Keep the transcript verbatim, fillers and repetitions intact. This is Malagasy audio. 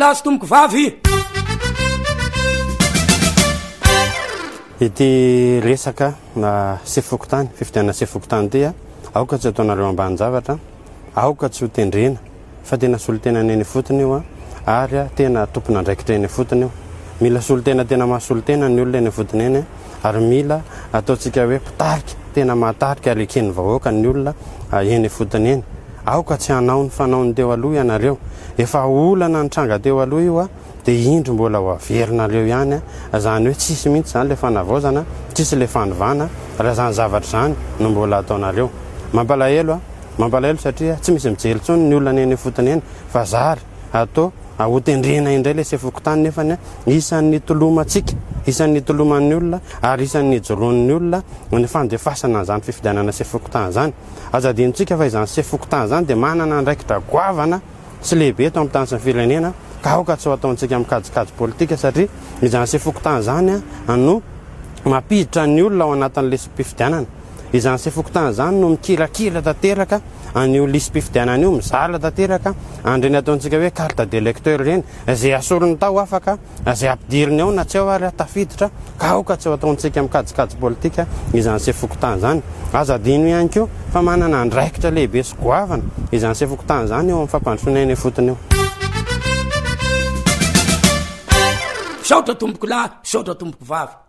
lahy sy tomboko vavy. Ity resaka na sefokotany fifidianana sefokotany ty a aoka tsy ataonareo ambany zavatra, aoka tsy ho tendrena fa tena solotena neny fotony io a ary a tena tompona andraikitra eny fotony io. Mila solotena tena mahasolotena ny olona eny fotony eny ary mila ataontsika hoe pitarika tena mahatarika ary ekeny vahoaka ny olona eny fotony eny. Aoka tsy hanao ny fanaony teo aloha ianareo, efa olana ny tranga teo aloha io a dia indro mbola ho averinareo ihany a, zany hoe tsisy mihitsy zany le fanavaozana, tsisy le fanovana raha zany zavatra zany no mbola ataonareo. Mampalahelo a, mampalahelo satria tsy misy mijery intsony ny olona eny fotony eny fa zary atao hotendrena indray le sefokotany nefany a isan'ny tolomantsika, isan'ny toloman'ny olona ary isan'ny joroan'ny olona ny fandefasana zany fifidianana sefokotany zany. Azadintsika fa izany sefokotany zany dia manana andraikitra goavana sy lehibe eto amin'ny tany sy ny firenena ka aoka tsy ho ataontsika mikajikajy politika satria izany sefokotany zany a no mampiditra ny olona ao anatin'le mpifidianana. Izany sefokotany zany no mikirakira tanteraka an'io lisam-pifidianana io, mizala tanteraka andreny ataontsika hoe carte d'électeur reny izay asorony tao afaka izay ampidiriny ao na tsy ao ary tafiditra ka aoka tsy ho ataontsika mikajikajy politika izany sefokotany zany. Aza adino ihany koa fa manana andraikitra lehibe sy goavana izany sefokotany zany eo amin'ny fampandrosoana eny fotony eo. Saotra tomboko lahy, saotra tomboko vavy.